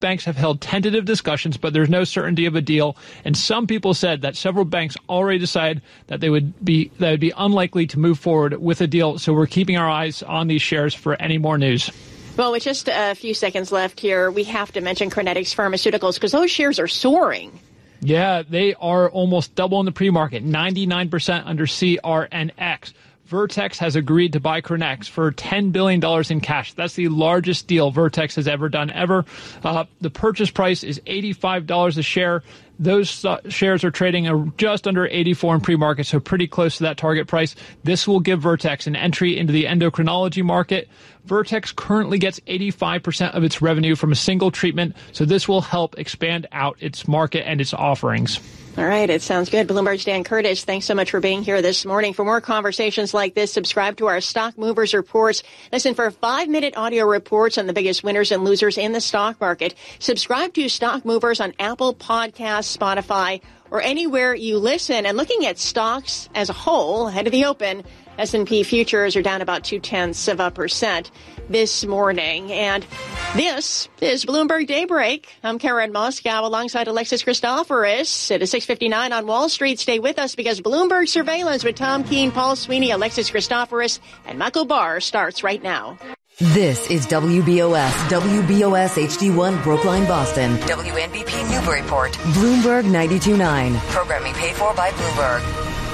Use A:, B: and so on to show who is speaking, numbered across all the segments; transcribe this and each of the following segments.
A: banks have held tentative discussions, but there's no certainty of a deal. And some people said that several banks already decided that it would be unlikely to move forward with a deal. So we're keeping our eyes on these shares for any more news.
B: Well, with just a few seconds left here, we have to mention Crinetics Pharmaceuticals because those shares are soaring.
A: Yeah, they are almost double in the pre-market, 99% under CRNX. Vertex has agreed to buy Crinetics for $10 billion in cash. That's the largest deal Vertex has ever done ever. The purchase price is $85 a share. Those shares are trading just under 84 in pre-market, so pretty close to that target price. This will give Vertex an entry into the endocrinology market. Vertex currently gets 85% of its revenue from a single treatment, so this will help expand out its market and its offerings.
B: All right, it sounds good. Bloomberg's Dan Curtis, thanks so much for being here this morning. For more conversations like this, subscribe to our Stock Movers Reports. Listen for 5-minute audio reports on the biggest winners and losers in the stock market. Subscribe to Stock Movers on Apple Podcasts, Spotify, or anywhere you listen. And looking at stocks as a whole, ahead of the open, S&P futures are down about 0.2% this morning. And this is Bloomberg Daybreak. I'm Karen Moscow alongside Alexis Christoforous. It is 6:59 on Wall Street. Stay with us because Bloomberg Surveillance with Tom Keene, Paul Sweeney, Alexis Christoforous, and Michael Barr starts right now.
C: This is WBOS HD1 Brookline, Boston. WNBP Newburyport. Bloomberg 92.9. Programming paid for by Bloomberg.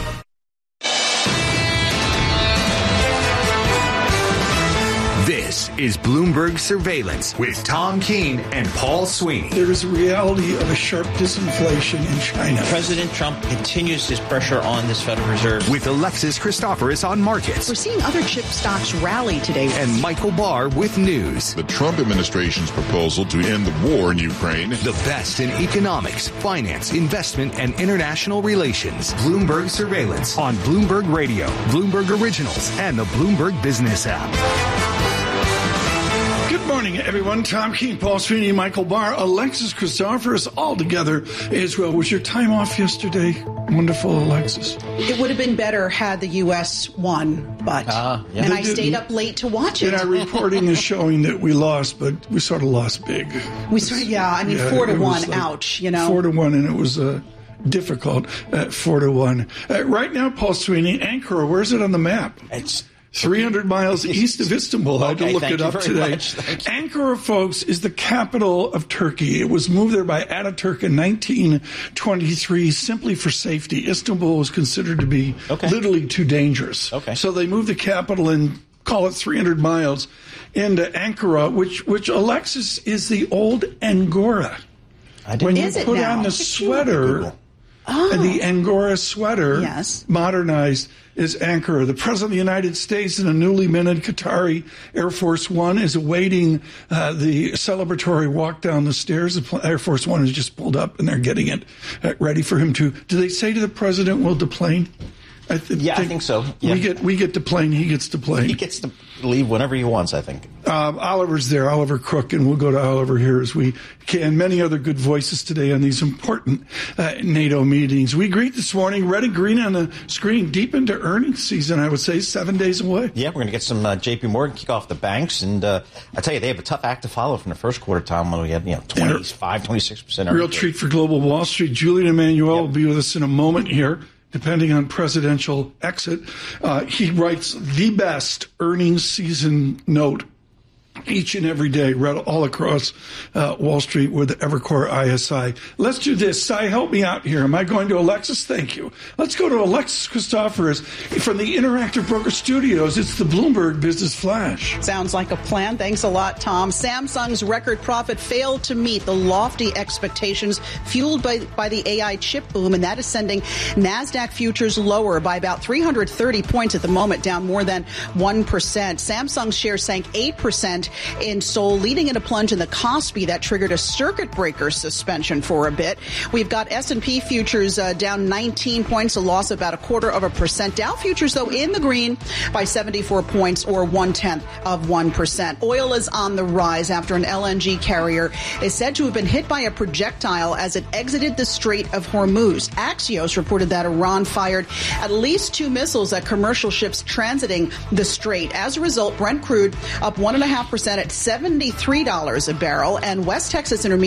D: This is Bloomberg Surveillance with Tom Keene and Paul Sweeney.
E: There is a reality of a sharp disinflation in China.
F: President Trump continues his pressure on this Federal Reserve.
D: With Alexis Christoforous on markets.
G: We're seeing other chip stocks rally today.
D: And Michael Barr with news.
H: The Trump administration's proposal to end the war in Ukraine.
D: The best in economics, finance, investment, and international relations. Bloomberg Surveillance on Bloomberg Radio, Bloomberg Originals, and the Bloomberg Business app.
E: Good morning, everyone. Tom Keene, Paul Sweeney, Michael Barr, Alexis Christoforous, all together as well. Was your time off yesterday? Wonderful, Alexis.
G: It would have been better had the U.S. won, but and I stayed up late to watch it.
E: And our reporting is showing that we lost, but we sort of lost big.
G: 4-1, ouch,
E: 4-1, and it was difficult at 4-1. Right now, Paul Sweeney, Ankara, where's it on the map?
F: It's
E: 300 miles east of Istanbul. I had to look it up today. Ankara, folks, is the capital of Turkey. It was moved there by Ataturk in 1923 simply for safety. Istanbul was considered to be literally too dangerous. So they moved the capital and call it 300 miles into Ankara, which Alexis, is the old Angora. When you put on the sweater, the Angora sweater, modernized, is Ankara. The President of the United States in a newly minted Qatari Air Force One is awaiting the celebratory walk down the stairs. The Air Force One has just pulled up, and they're getting it ready for him to. Do they say to the president, "Will the plane?"
F: I think so. Yeah.
E: We get the plane. He gets the plane.
F: He gets to leave whenever he wants, I think.
E: Oliver's there, Oliver Crook, and we'll go to Oliver here as we can. Many other good voices today on these important NATO meetings. We greet this morning, red and green on the screen, deep into earnings season, I would say, 7 days away.
F: Yeah, we're going to get some J.P. Morgan kick off the banks, and I tell you, they have a tough act to follow from the first quarter, Tom, when we had 26%
E: Real treat for global Wall Street. Julian Emmanuel will be with us in a moment here. Depending on presidential exit, he writes the best earnings season note each and every day, read all across Wall Street with Evercore ISI. Let's do this. Cy, help me out here. Am I going to Alexis? Thank you. Let's go to Alexis Christoforous from the Interactive Broker Studios. It's the Bloomberg Business Flash.
G: Sounds like a plan. Thanks a lot, Tom. Samsung's record profit failed to meet the lofty expectations fueled by the AI chip boom, and that is sending NASDAQ futures lower by about 330 points at the moment, down more than 1%. Samsung's share sank 8% in Seoul, leading in a plunge in the Kospi that triggered a circuit breaker suspension for a bit. We've got S&P futures down 19 points, a loss of about 0.25%. Dow futures, though, in the green by 74 points or 0.1%. Oil is on the rise after an LNG carrier is said to have been hit by a projectile as it exited the Strait of Hormuz. Axios reported that Iran fired at least 2 missiles at commercial ships transiting the strait. As a result, Brent crude up 1.5% 4% at $73 a barrel. And West Texas Intermediate